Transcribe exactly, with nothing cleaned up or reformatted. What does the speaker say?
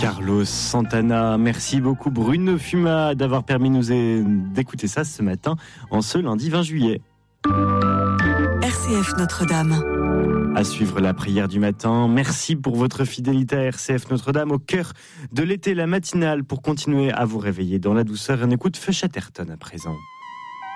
Carlos Santana. Merci beaucoup Bruno Fuma d'avoir permis nous d'écouter ça ce matin, en ce lundi vingt juillet. R C F Notre-Dame. À suivre la prière du matin. Merci pour votre fidélité à R C F Notre-Dame, au cœur de l'été, la matinale, pour continuer à vous réveiller dans la douceur. On écoute Feu Chatterton à présent.